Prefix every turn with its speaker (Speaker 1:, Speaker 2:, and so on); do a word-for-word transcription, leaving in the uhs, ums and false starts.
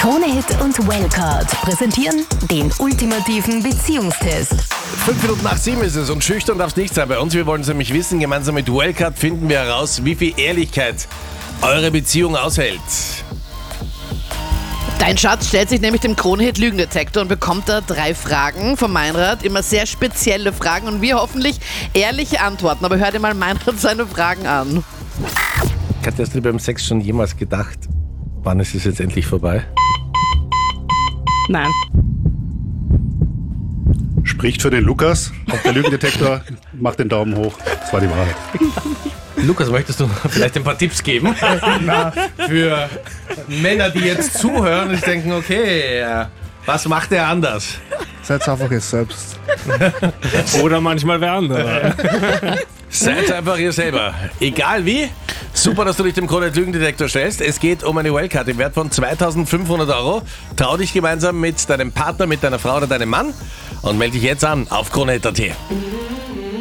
Speaker 1: Krone-Hit und Wellcard präsentieren den ultimativen Beziehungstest.
Speaker 2: Fünf Minuten nach sieben ist es und schüchtern darf es nicht sein bei uns. Wir wollen es nämlich wissen. Gemeinsam mit Wellcard finden wir heraus, wie viel Ehrlichkeit eure Beziehung aushält.
Speaker 3: Dein Schatz stellt sich nämlich dem Krone-Hit Lügendetektor und bekommt da drei Fragen von Meinrad. Immer sehr spezielle Fragen und wir hoffentlich ehrliche Antworten. Aber hör dir mal Meinrad seine Fragen an.
Speaker 2: Katja, hast du dir beim Sex schon jemals gedacht, wann ist es jetzt endlich vorbei?
Speaker 4: Nein.
Speaker 5: Spricht für den Lukas. Auch der Lügendetektor macht den Daumen hoch. Das war die Wahrheit.
Speaker 2: Lukas, möchtest du vielleicht ein paar Tipps geben? Für Männer, die jetzt zuhören und sich denken, okay, was macht er anders?
Speaker 5: Seid einfach ihr selbst.
Speaker 4: Oder manchmal wer andere.
Speaker 2: Seid einfach ihr selber. Egal wie. Super, dass du dich dem Krone-Hit Lügendetektor stellst. Es geht um eine Wellcard im Wert von zweitausendfünfhundert Euro. Trau dich gemeinsam mit deinem Partner, mit deiner Frau oder deinem Mann und melde dich jetzt an auf Krone Hit Punkt at.